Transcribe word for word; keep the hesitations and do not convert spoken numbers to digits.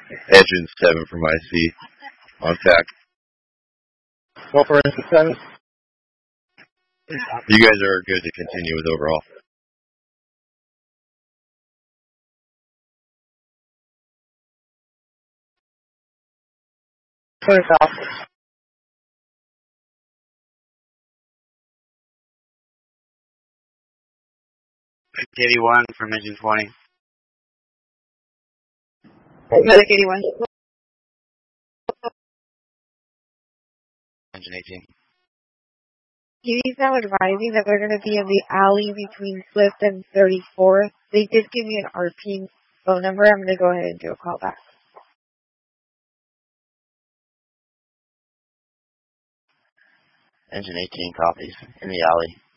Engine seven from I C. On tack. Go for engine seven. You guys are good to continue with overall. Turn it off. eighty-one from engine twenty. Medic eighty-one. Engine eighteen. He's now advising that they're going to be in the alley between Fifth and thirty-fourth. They did give me an R P phone number. I'm going to go ahead and do a call back. Engine eighteen copies in the alley.